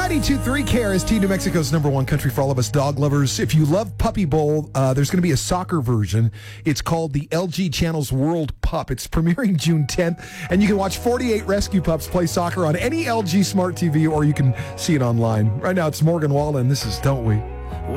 92.3 KRST, New Mexico's number one country for all of us dog lovers. If you love Puppy Bowl, there's going to be a soccer version. It's called the LG Channel's World Pup. It's premiering June 10th, and you can watch 48 rescue pups play soccer on any LG Smart TV, or you can see it online. Right now, it's Morgan Wallen. This is Don't We?